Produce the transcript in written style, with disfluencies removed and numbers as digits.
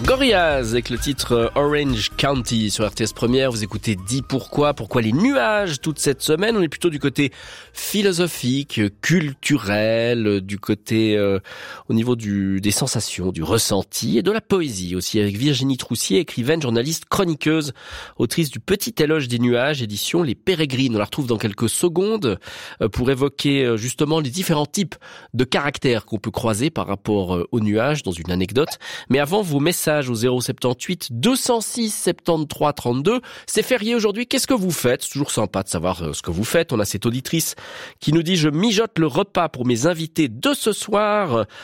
Gorillaz avec le titre Orange County sur RTS Première. Vous écoutez Dis pourquoi les nuages toute cette semaine. On est plutôt du côté philosophique, culturel, du côté au niveau des sensations, du ressenti et de la poésie aussi, avec Virginie Troussier, écrivaine, journaliste, chroniqueuse, autrice du Petit éloge des nuages, édition Les Pérégrines. On la retrouve dans quelques secondes pour évoquer justement les différents types de caractères qu'on peut croiser par rapport aux nuages dans une anecdote. Mais avant, vos messages au 078 206 73 32. C'est férié aujourd'hui. Qu'est-ce que vous faites? C'est toujours sympa de savoir ce que vous faites. On a cette auditrice qui nous dit: je mijote le repas pour mes invités de ce soir.